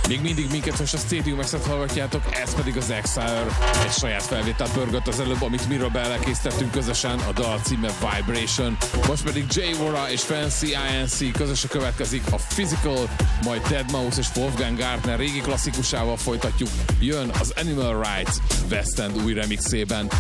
Még mindig minket most a Stadium X-et hallgatjátok, ez pedig az Exile. Egy saját felvételt pörgött az előbb, amit Mirabel készítettünk közösen, a dal címe Vibration. Most pedig Jay Wara és Fancy INC közösen következik a Physical, majd Deadmau5 és Wolfgang Gartner régi klasszikusával folytatjuk. Jön az Animal Rights West End új remixében.